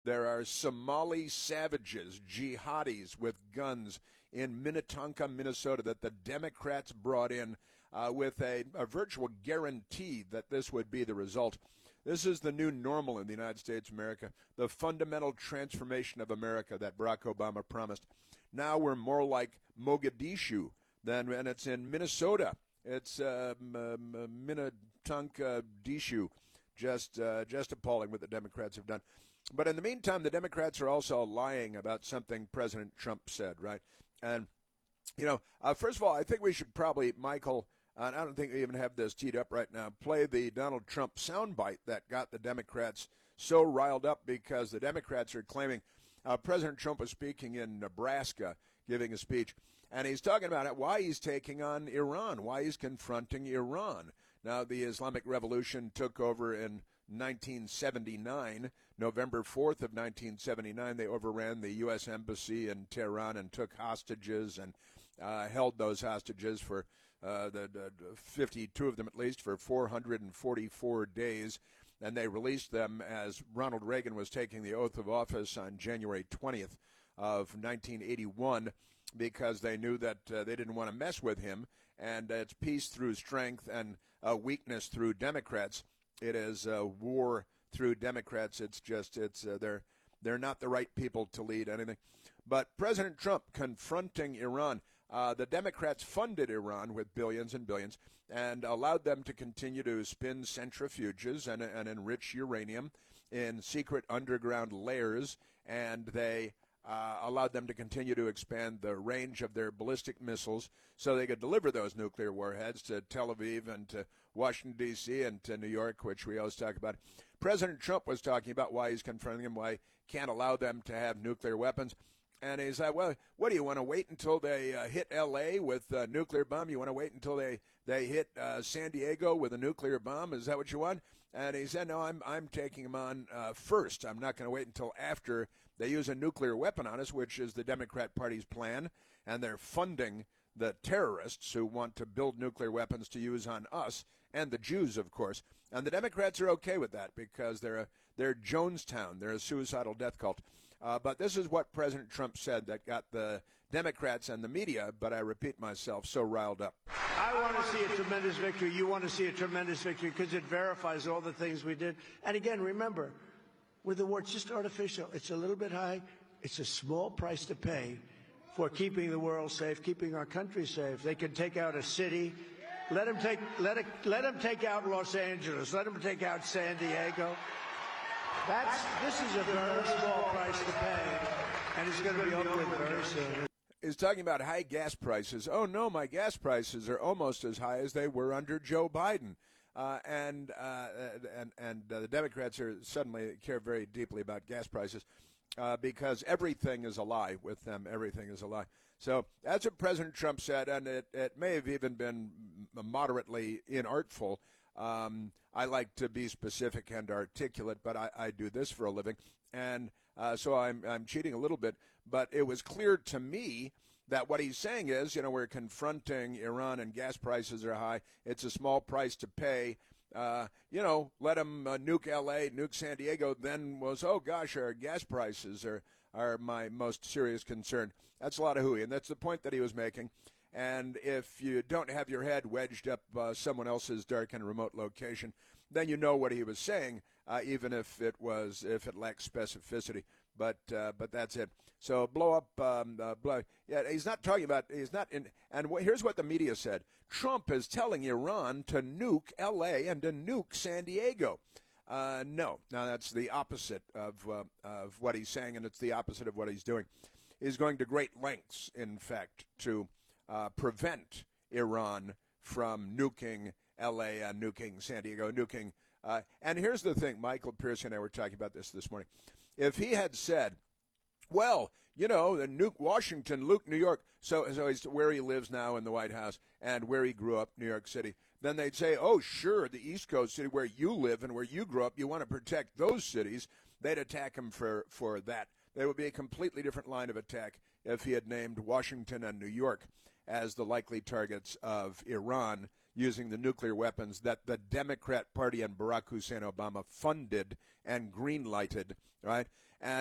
There are Somali savages, jihadis with guns in Minnetonka, Minnesota, that the Democrats brought in with a virtual guarantee that this would be the result. This is the new normal in the United States of America, the fundamental transformation of America that Barack Obama promised. Now we're more like Mogadishu and it's in Minnesota. It's Minnetonka Dishu. Just appalling what the Democrats have done. But in the meantime, the Democrats are also lying about something President Trump said, right? And, first of all, I think we should probably, Michael, and I don't think we even have this teed up right now, play the Donald Trump soundbite that got the Democrats so riled up because the Democrats are claiming President Trump was speaking in Nebraska, giving a speech, and he's talking about why he's taking on Iran, why he's confronting Iran. Now, the Islamic Revolution took over in 1979, November 4th of 1979. They overran the U.S. Embassy in Tehran and took hostages and held those hostages for 52 of them at least for 444 days. And they released them as Ronald Reagan was taking the oath of office on January 20th of 1981 because they knew that they didn't want to mess with him. And it's peace through strength and weakness through Democrats. It is war through Democrats. They're not the right people to lead anything. But President Trump confronting Iran, the Democrats funded Iran with billions and billions and allowed them to continue to spin centrifuges and enrich uranium in secret underground layers, and they allowed them to continue to expand the range of their ballistic missiles so they could deliver those nuclear warheads to Tel Aviv and to Washington, D.C. and to New York, which we always talk about. President Trump was talking about why he's confronting them, why he can't allow them to have nuclear weapons. And he's like, well, what do you want to wait until they hit L.A. with a nuclear bomb? You want to wait until they hit San Diego with a nuclear bomb? Is that what you want? And he said, no, I'm taking them on first. I'm not going to wait until after they use a nuclear weapon on us, which is the Democrat Party's plan. And they're funding the terrorists who want to build nuclear weapons to use on us and the Jews, of course. And the Democrats are okay with that because they're Jonestown. They're a suicidal death cult. But this is what President Trump said that got the Democrats and the media, but I repeat myself, so riled up. I want to see a tremendous victory. You want to see a tremendous victory because it verifies all the things we did. And again, remember, with the war, it's just artificial. It's a little bit high. It's a small price to pay for keeping the world safe, keeping our country safe. They can take out a city. Let them take out Los Angeles. Let them take out San Diego. This is a very small price to pay, and it's going to be over with very soon. Is talking about high gas prices. Oh no, my gas prices are almost as high as they were under Joe Biden. And the Democrats are suddenly care very deeply about gas prices because everything is a lie with them. Everything is a lie. So that's what President Trump said, and it may have even been moderately inartful. I like to be specific and articulate, but I do this for a living, and so I'm cheating a little bit. But it was clear to me that what he's saying is, we're confronting Iran and gas prices are high. It's a small price to pay. Let them nuke L.A., nuke San Diego. Then was, oh gosh, our gas prices are my most serious concern. That's a lot of hooey, and that's the point that he was making. And if you don't have your head wedged up someone else's dark and remote location, then you know what he was saying, even if it lacks specificity. But that's it. So blow up. Yeah, he's not talking about. He's not in. And here's what the media said: Trump is telling Iran to nuke L.A. and to nuke San Diego. No, that's the opposite of what he's saying, and it's the opposite of what he's doing. He's going to great lengths, in fact, to prevent Iran from nuking L.A. and nuking San Diego, nuking. And here's the thing, Michael Pierce and I were talking about this morning. If he had said, well, nuke Washington, nuke New York, so he's where he lives now in the White House and where he grew up, New York City, then they'd say, oh, sure, the East Coast city where you live and where you grew up, you want to protect those cities. They'd attack him for that. There would be a completely different line of attack if he had named Washington and New York as the likely targets of Iran using the nuclear weapons that the Democrat Party and Barack Hussein Obama funded and green-lighted, right?